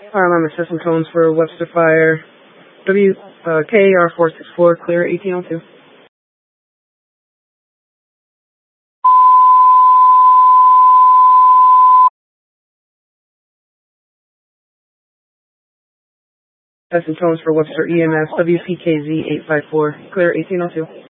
I'm assessing tones for Webster Fire. KR464, clear 1802. Assessing tones for Webster EMS, WPKZ 854, clear 1802.